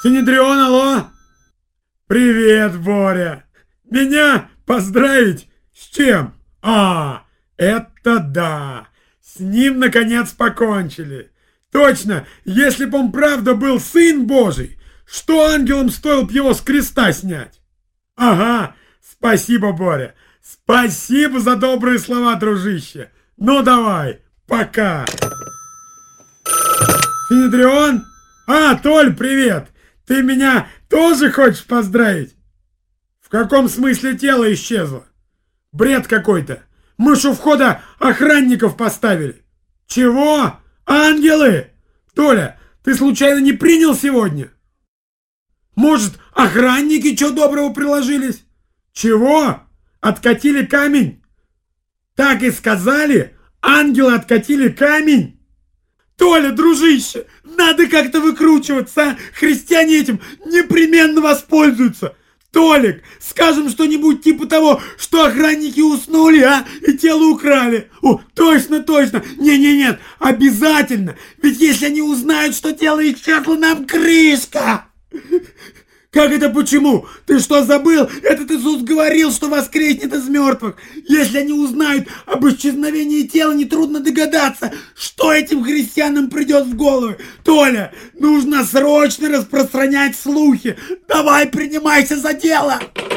Синедрион, алло? Привет, Боря. Меня поздравить с чем? Это да. С ним, наконец, покончили. Точно, если бы он правда был Сын Божий, что ангелам стоило б его с креста снять? Ага, спасибо, Боря. Спасибо за добрые слова, дружище. Ну давай, пока. Синедрион? Толь, привет. Ты меня тоже хочешь поздравить? В каком смысле тело исчезло? Бред какой-то. Мы ж у входа охранников поставили. Чего? Ангелы? Толя, ты случайно не принял сегодня? Может, охранники чего доброго приложились? Чего? Откатили камень? Так и сказали? Ангелы откатили камень? Толя, дружище, надо как-то выкручиваться, а? Христиане этим непременно воспользуются. Толик, скажем что-нибудь типа того, что охранники уснули, и тело украли. Точно. Нет, обязательно. Ведь если они узнают, что тело исчезло, нам крышка. Как это почему? Ты что, забыл? Этот Иисус говорил, что воскреснет из мертвых. Если они узнают об исчезновении тела, нетрудно догадаться, что этим христианам придет в голову. Толя, нужно срочно распространять слухи. Давай, принимайся за дело.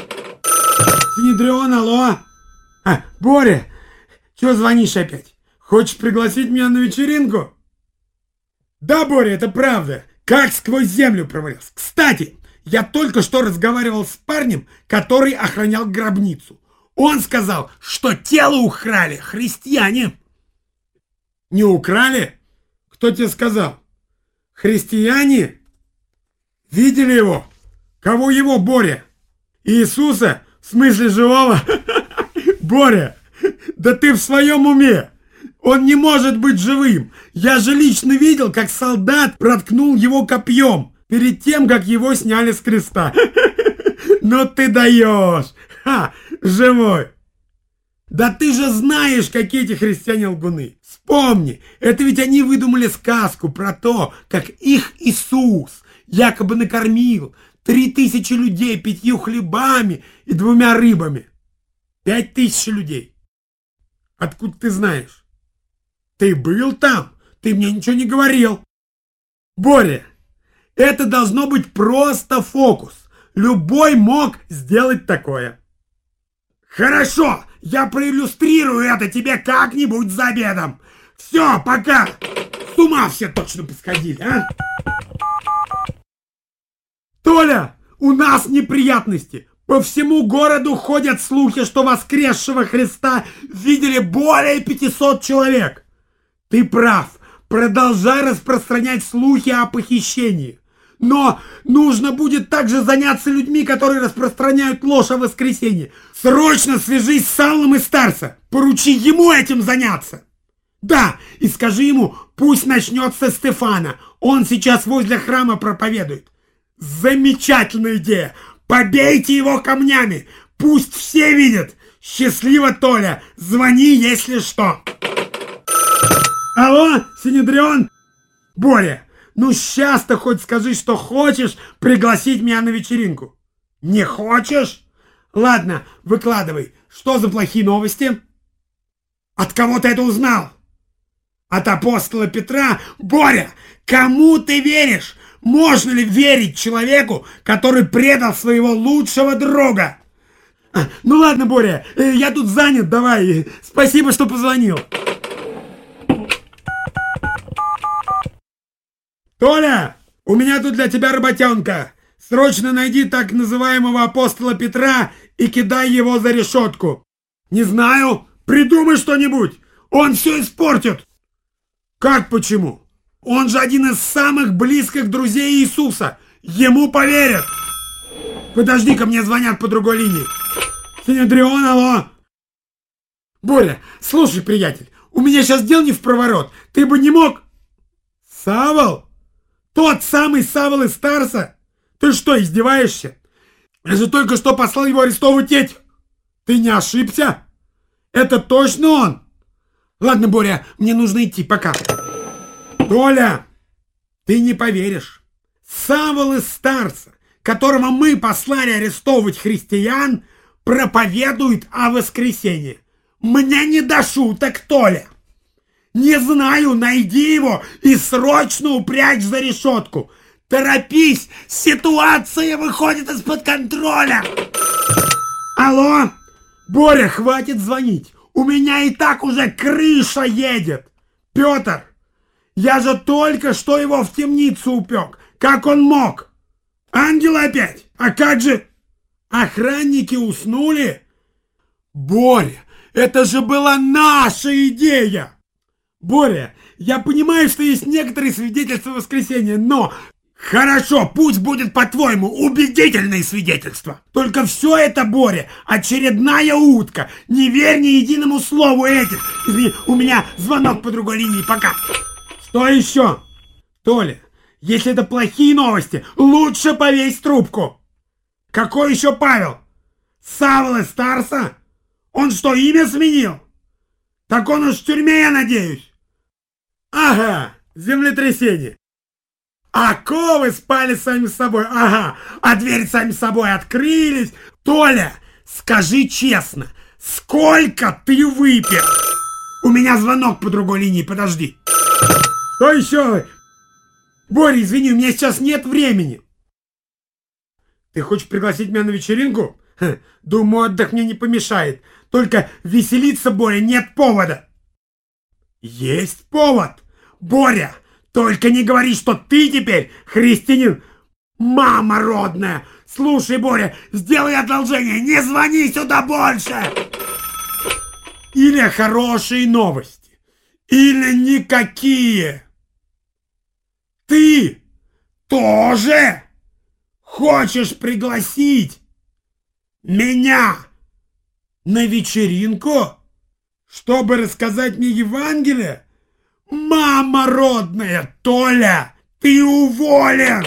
Синедрион, алло. Боря, чего звонишь опять? Хочешь пригласить меня на вечеринку? Да, Боря, это правда. Как сквозь землю провалился. Кстати, я только что разговаривал с парнем, который охранял гробницу. Он сказал, что тело украли христиане. Не украли? Кто тебе сказал? Христиане? Видели его? Кого его, Боря? Иисуса? В смысле живого? Боря, да ты в своем уме? Он не может быть живым. Я же лично видел, как солдат проткнул его копьем перед тем, как его сняли с креста. Ну ты даешь! Живой! Да ты же знаешь, какие эти христиане лгуны. Вспомни, это ведь они выдумали сказку про то, как их Иисус якобы накормил 3000 людей 5 хлебами и 2 рыбами. 5000 людей. Откуда ты знаешь? Ты был там? Ты мне ничего не говорил. Боря, это должно быть просто фокус. Любой мог сделать такое. Хорошо, я проиллюстрирую это тебе как-нибудь за обедом. Все, пока. С ума все точно посходили, а? Толя, у нас неприятности. По всему городу ходят слухи, что воскресшего Христа видели более 500 человек. Ты прав. Продолжай распространять слухи о похищении. Но нужно будет также заняться людьми, которые распространяют ложь о воскресенье. Срочно свяжись с Савлом из Тарса. Поручи ему этим заняться. Да, и скажи ему, пусть начнет со Стефана. Он сейчас возле храма проповедует. Замечательная идея. Побейте его камнями. Пусть все видят. Счастливо, Толя. Звони, если что. Алло, Синедрион? Боря, ну сейчас-то хоть скажи, что хочешь пригласить меня на вечеринку. Не хочешь? Ладно, выкладывай. Что за плохие новости? От кого ты это узнал? От апостола Петра? Боря, кому ты веришь? Можно ли верить человеку, который предал своего лучшего друга? Ну ладно, Боря, я тут занят, давай. Спасибо, что позвонил. Толя, у меня тут для тебя работенка. Срочно найди так называемого апостола Петра и кидай его за решетку. Не знаю, придумай что-нибудь. Он все испортит. Как почему? Он же один из самых близких друзей Иисуса. Ему поверят. Подожди-ка, мне звонят по другой линии. Синедрион, алло. Боря, слушай, приятель, у меня сейчас дел не впроворот. Ты бы не мог... Савол? Тот самый Савол из Тарса? Ты что, издеваешься? Я же только что послал его арестовывать этих. Ты не ошибся? Это точно он? Ладно, Боря, мне нужно идти, пока. Толя, ты не поверишь. Савволы Старца, которого мы послали арестовывать христиан, проповедует о воскресении. Мне не до шуток, Толя. Не знаю, найди его и срочно упрячь за решетку. Торопись, ситуация выходит из-под контроля. Алло? Боря, хватит звонить. У меня и так уже крыша едет. Петр, я же только что его в темницу упек. Как он мог? Ангелы опять? А как же? Охранники уснули? Боря, это же была наша идея. Боря, я понимаю, что есть некоторые свидетельства воскресения, но... Хорошо, пусть будет, по-твоему, убедительные свидетельства. Только все это, Боря, очередная утка. Не верь ни единому слову этих. Извини, у меня звонок по другой линии, пока. Что еще? Толя, если это плохие новости, лучше повесь трубку. Какой еще Павел? Савволы Старца? Он что, имя сменил? Так он уж в тюрьме, я надеюсь. Ага, землетрясение. А ковы спали сами собой, ага, а двери сами собой открылись. Толя, скажи честно, сколько ты выпил? У меня звонок по другой линии, подожди. Что еще? Боря, извини, у меня сейчас нет времени. Ты хочешь пригласить меня на вечеринку? Думаю, отдых мне не помешает. Только веселиться, Боря, нет повода. Есть повод, Боря. Только не говори, что ты теперь христианин. Мама родная. Слушай, Боря, сделай одолжение, не звони сюда больше. Или хорошие новости, или никакие. Ты тоже хочешь пригласить меня на вечеринку, чтобы рассказать мне Евангелие? Мама родная, Толя, ты уволен!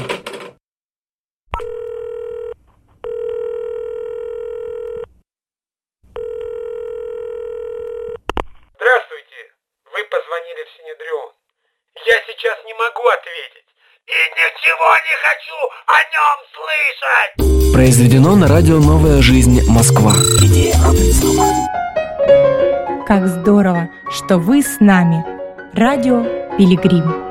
Здравствуйте, вы позвонили в Синедрион. Я сейчас не могу ответить и ничего не хочу о нем слышать! Произведено на радио «Новая жизнь. Москва». Идея правды слова. Как здорово, что вы с нами. Радио Пилигрим.